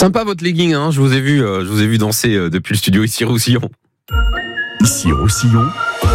Sympa votre legging, hein. Je vous ai vu danser depuis le studio ici Roussillon. Ici Roussillon,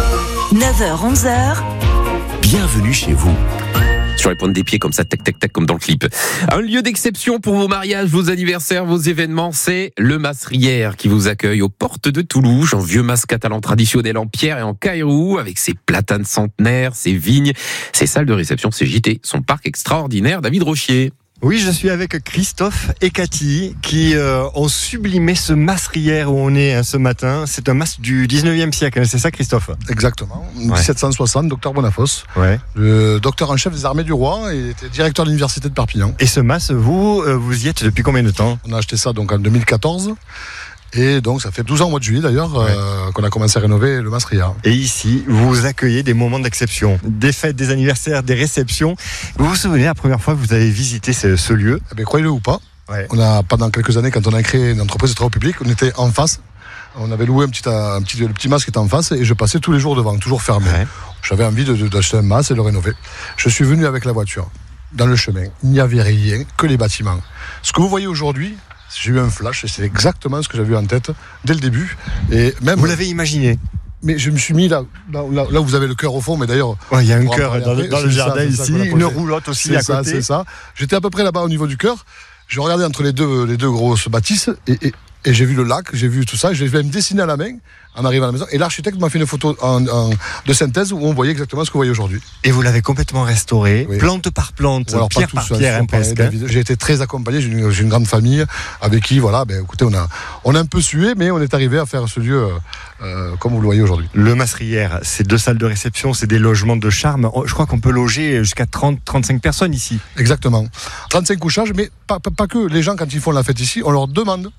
9h-11h, bienvenue chez vous. Sur les pointes des pieds comme ça, tac tac tac comme dans le clip. Un lieu d'exception pour vos mariages, vos anniversaires, vos événements, c'est le Masrière qui vous accueille aux portes de Toulouse, un vieux mas catalan traditionnel en pierre et en cailloux, avec ses platanes centenaires, ses vignes, ses salles de réception, ses gîtes, son parc extraordinaire. David Rochier. Oui, je suis avec Christophe et Cathy qui ont sublimé ce Masrière où on est ce matin. C'est un mas du 19e siècle, c'est ça Christophe ? Exactement, Ouais. 1760, docteur Bonafosse, Ouais. le docteur en chef des armées du roi et était directeur de l'université de Perpignan. Et ce mas, vous y êtes depuis combien de temps ? On a acheté ça donc en 2014 et donc ça fait 12 ans au mois de juillet d'ailleurs qu'on a commencé à rénover le Masrière. Et ici, vous accueillez des moments d'exception, des fêtes, des anniversaires, des réceptions. Vous vous souvenez la première fois que vous avez visité ce lieu ? Eh bien, croyez-le ou pas, Ouais. on a pendant quelques années quand on a créé une entreprise de travaux publics, on était en face. On avait loué le petit mas qui était en face et je passais tous les jours devant, toujours fermé. Ouais. J'avais envie d'acheter un mas et de le rénover. Je suis venu avec la voiture. Dans le chemin, il n'y avait rien que les bâtiments. Ce que vous voyez aujourd'hui, j'ai eu un flash et c'est exactement ce que j'avais eu en tête dès le début. Et même, Vous l'avez imaginé ? mais je me suis mis là où vous avez le cœur au fond, mais d'ailleurs. Ouais, il y a un on pourra cœur en parler dans après. le C'est ça, jardin c'est ça ici, qu'on a une posé. roulotte aussi C'est à ça, côté. c'est ça. J'étais à peu près là-bas au niveau du cœur. Je regardais entre les deux grosses bâtisses et j'ai vu le lac, j'ai vu tout ça. Je l'ai même dessiné à la main en arrivant à la maison. Et l'architecte m'a fait une photo de synthèse où on voyait exactement ce que vous voyez aujourd'hui. Et vous l'avez complètement restauré, Oui. plante par plante, Ou alors pierre pas tout par seul, pierre, faut en parler, presque. David. J'ai été très accompagné, j'ai une grande famille avec qui, écoutez, on a un peu sué, mais on est arrivé à faire ce lieu comme vous le voyez aujourd'hui. Le Masrière, c'est 2 salles de réception, c'est des logements de charme. Je crois qu'on peut loger jusqu'à 30-35 personnes ici. Exactement. 35 couchages, mais pas que. Les gens, quand ils font la fête ici, on leur demande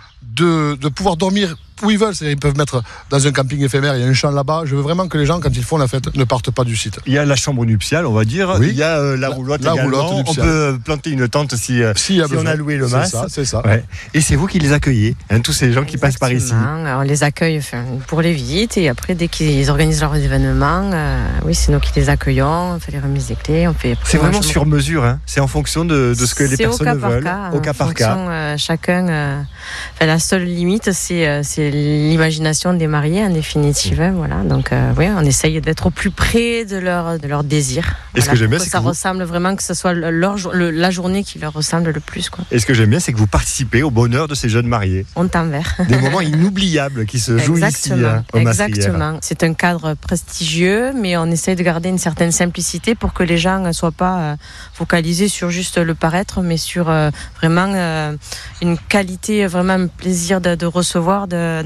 de pouvoir dormir où ils veulent. C'est-à-dire, ils peuvent mettre dans un camping éphémère, il y a un champ là-bas. Je veux vraiment que les gens, quand ils font la fête, ne partent pas du site. Il y a la chambre nuptiale, on va dire. Oui. Il y a la roulotte la également. roulotte On nuptiale. peut planter une tente si on a loué le mas. C'est ça. Ouais. Et c'est vous qui les accueillez, tous ces gens qui passent par ici. On les accueille pour les visites et après, dès qu'ils organisent leurs événements, oui, c'est nous qui les accueillons, on fait les remises des clés. C'est vraiment sur mesure, hein. C'est en fonction de ce que les personnes veulent. Au cas par cas. Chacun. La seule limite, c'est l'imagination des mariés, en définitive. Voilà. Donc, oui, on essaye d'être au plus près de leur désir. Et ce que j'aime bien, c'est ça que vous... ressemble vraiment, que ce soit la journée qui leur ressemble le plus, quoi. Et ce que j'aime bien, c'est que vous participez au bonheur de ces jeunes mariés. On t'envers. Des moments inoubliables qui se jouent ici au Masrière. Exactement. C'est un cadre prestigieux, mais on essaie de garder une certaine simplicité pour que les gens ne soient pas focalisés sur juste le paraître, mais sur vraiment une qualité, vraiment un plaisir de recevoir.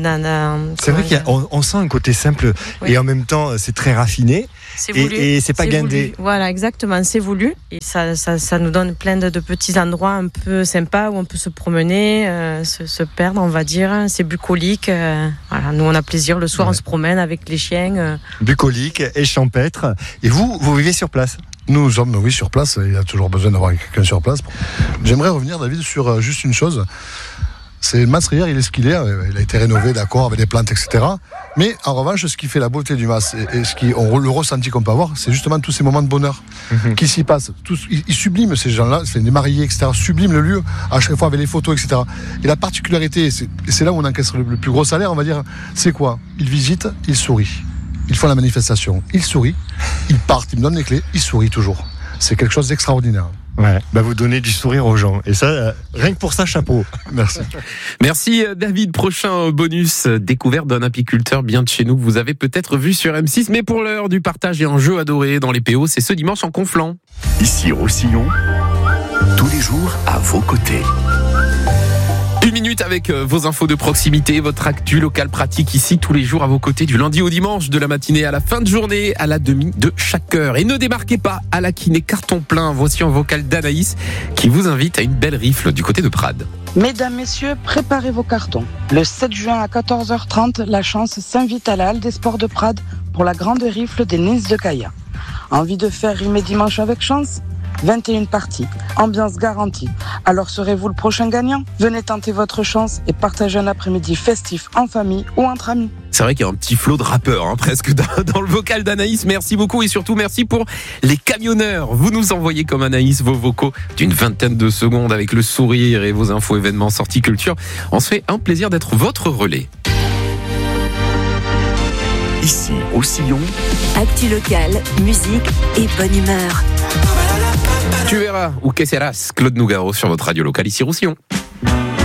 C'est vrai qu'on sent un côté simple, oui. Et en même temps c'est très raffiné. C'est voulu. Et c'est pas guindé. Voulu. Voilà, exactement, c'est voulu. Et ça nous donne plein de petits endroits un peu sympas où on peut se promener, se perdre, on va dire. C'est bucolique. Voilà, nous on a plaisir. Le soir, on se promène avec les chiens. Bucolique et champêtre. Et vous vivez sur place ? Nous sommes, oui, sur place. Il y a toujours besoin d'avoir quelqu'un sur place. J'aimerais revenir, David, sur juste une chose. C'est le Masrière, il est ce qu'il est. Il a été rénové, d'accord, avec des plantes, etc. Mais en revanche, ce qui fait la beauté du mas et le ressenti qu'on peut avoir, c'est justement tous ces moments de bonheur qui s'y passent. Ils subliment ces gens-là, c'est des mariés, etc. Subliment le lieu à chaque fois avec les photos, etc. Et la particularité, c'est là où on encaisse le plus gros salaire, on va dire, c'est quoi ? Ils visitent, ils sourient. Ils font la manifestation, ils sourient. Ils partent, ils me donnent les clés, ils sourient toujours. C'est quelque chose d'extraordinaire. Ouais, vous donnez du sourire aux gens. Et ça, rien que pour ça, chapeau. Merci. Merci David. Prochain bonus, découverte d'un apiculteur bien de chez nous que vous avez peut-être vu sur M6. Mais pour l'heure du partage et un jeu adoré dans les PO, c'est ce dimanche en Conflans. Ici Roussillon, tous les jours à vos côtés. 1 minute avec vos infos de proximité, votre actu local pratique ici tous les jours à vos côtés du lundi au dimanche, de la matinée à la fin de journée, à la demi de chaque heure. Et ne démarquez pas à la kiné carton plein. Voici un vocal d'Anaïs qui vous invite à une belle rifle du côté de Prades. Mesdames, messieurs, préparez vos cartons. Le 7 juin à 14h30, la chance s'invite à la Halle des Sports de Prades pour la grande rifle des Nins de Caya. Envie de faire rimer dimanche avec chance ? 21 parties, ambiance garantie. Alors serez-vous le prochain gagnant ? Venez tenter votre chance et partagez un après-midi festif en famille ou entre amis. c'est vrai qu'il y a un petit flot de rappeurs presque dans le vocal d'Anaïs. Merci beaucoup et surtout merci pour les camionneurs. Vous nous envoyez comme Anaïs vos vocaux d'une 20aine de secondes avec le sourire et vos infos événements sorties culture. On se fait un plaisir d'être votre relais. Ici, au Sillon, Actu locale, musique et bonne humeur. Tu verras, ou que seras, Claude Nougaro sur votre radio locale ici Roussillon.